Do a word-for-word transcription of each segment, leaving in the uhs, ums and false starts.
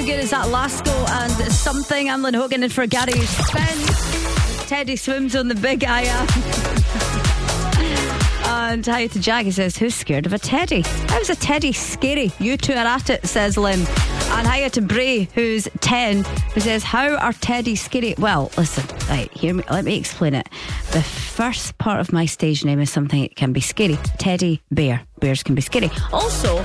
good is that? Lasco and Something. I'm Lynn Hogan in for Gary Spence. Teddy swims on the big I am. And hi to Jag, he says, who's scared of a teddy? How's a teddy scary? You two are at it, says Lynn. And hiya to Bray, who's ten, who says, how are teddies scary? Well, listen, right, hear me, let me explain it. The first part of my stage name is something that can be scary. Teddy bear. Bears can be scary. Also,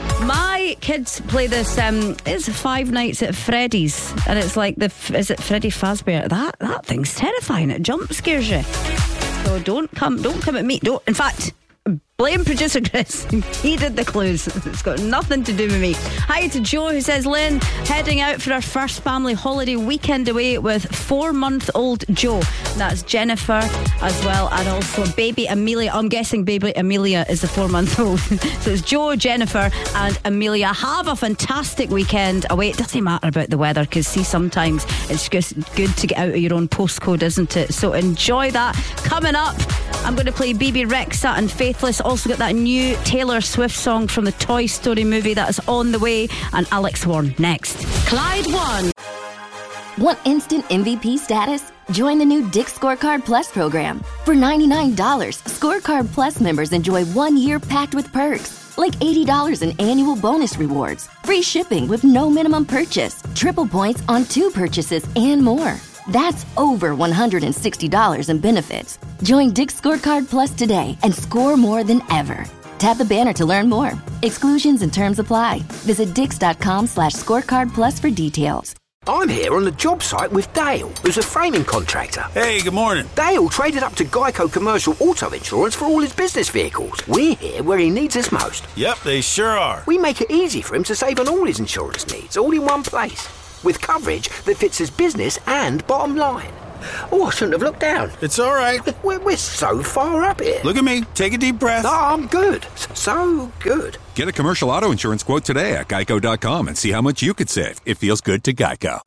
my kids play this, um, it's Five Nights at Freddy's, and it's like, the is it Freddy Fazbear? That, that thing's terrifying. It jump scares you. So don't come, don't come at me. Don't. In fact, blame producer Chris. He did the clues. It's got nothing to do with me. Hi to Joe, who says, Lynn, heading out for our first family holiday weekend away with four-month-old Joe. That's Jennifer as well, and also baby Amelia. I'm guessing baby Amelia is the four-month-old. So it's Joe, Jennifer, and Amelia. Have a fantastic weekend away. It doesn't matter about the weather, because see, sometimes it's just good to get out of your own postcode, isn't it? So enjoy that. Coming up, I'm going to play B B Rexa and Faithless. Also got that new Taylor Swift song from the Toy Story movie that is on the way, and Alex Warren next. Clyde One. Want instant M V P status? Join the new Dick's Scorecard Plus program. For ninety-nine dollars, Scorecard Plus members enjoy one year packed with perks, like eighty dollars in annual bonus rewards, free shipping with no minimum purchase, triple points on two purchases, and more. That's over one hundred sixty dollars in benefits. Join Dick's Scorecard Plus today and score more than ever. Tap the banner to learn more. Exclusions and terms apply. Visit dix.com slash scorecard plus for details. I'm here on the job site with Dale, who's a framing contractor. Hey, good morning. Dale traded up to Geico Commercial Auto Insurance for all his business vehicles. We're here where he needs us most. Yep, they sure are. We make it easy for him to save on all his insurance needs, all in one place, with coverage that fits his business and bottom line. Oh, I shouldn't have looked down. It's all right. We're, we're so far up here. Look at me. Take a deep breath. No, I'm good. So good. Get a commercial auto insurance quote today at geico dot com and see how much you could save. It feels good to Geico.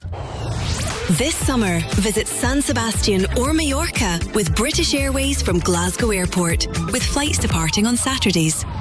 This summer, visit San Sebastian or Mallorca with British Airways from Glasgow Airport, with flights departing on Saturdays.